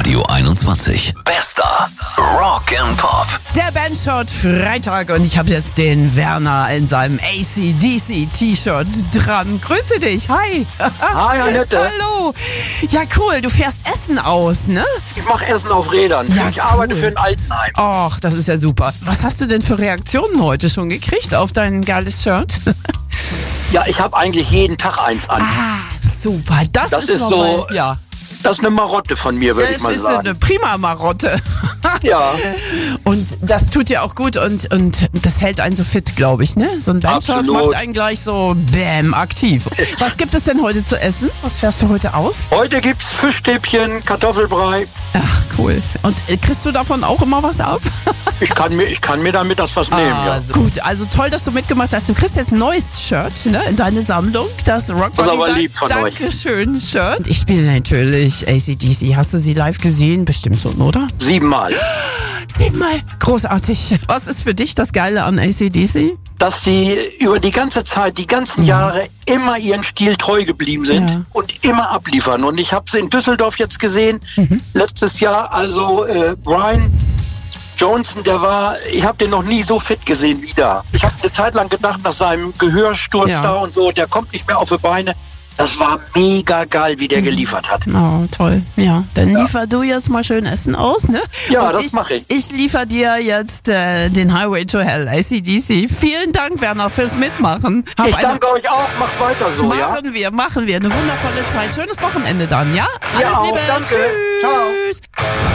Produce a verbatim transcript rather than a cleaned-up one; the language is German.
Radio einundzwanzig. Bester Rock and Pop. Der Bandshot Freitag und ich habe jetzt den Werner in seinem A C D C T-Shirt dran. Grüße dich, hi. Hi, Annette. Hallo. Ja, cool, du fährst Essen aus, ne? Ich mache Essen auf Rädern. Ja, ich arbeite cool. für ein Altenheim. Och, das ist ja super. Was hast du denn für Reaktionen heute schon gekriegt auf dein geiles Shirt? Ja, ich habe eigentlich jeden Tag eins an. Ah, super. Das, Das ist, ist noch so- mal, ja. Das ist eine Marotte von mir, würde ich Das mal ist sagen. eine prima Marotte. Ja, Und das tut dir auch gut und, und das hält einen so fit, glaube ich, ne? So ein Bandshot Absolut. macht einen gleich so bäm, aktiv. Was gibt es denn heute zu essen? Was fährst du heute aus? heute gibt's Fischstäbchen, Kartoffelbrei. Ach, cool. Und äh, kriegst du davon auch immer was ab? Ich kann mir, ich kann mir damit das was nehmen, ja. Also, gut, also toll, dass du mitgemacht hast. Du kriegst jetzt ein neues Shirt, ne, in deine Sammlung. Das Rock Das ist aber lieb von euch. Dankeschön, Shirt. Und ich spiele natürlich A C D C. Hast du sie live gesehen? Bestimmt schon, oder? Siebenmal. Siebenmal. Großartig. Was ist für dich das Geile an A C D C? Dass die über die ganze Zeit, die ganzen Jahre immer ihren Stil treu geblieben sind Ja. und immer abliefern. Und ich habe sie in Düsseldorf jetzt gesehen, letztes Jahr. Also äh, Brian Johnson, der war, ich habe den noch nie so fit gesehen wie da. Ich habe eine Zeit lang gedacht, nach seinem Gehörsturz Ja. da und so, der kommt nicht mehr auf die Beine. Das war mega geil, wie der geliefert hat. Oh, toll. Ja, dann liefer du jetzt mal schön Essen aus, ne? Ja, Und das ich, mach ich. Ich liefer dir jetzt äh, den Highway to Hell, A C D C. Vielen Dank, Werner, fürs Mitmachen. Hab Ich eine- danke euch auch, macht weiter so, ja? Machen wir, machen wir. Eine wundervolle Zeit. Schönes Wochenende dann, ja? Alles Ja, auch. Liebe. Danke. Tschüss. Ciao.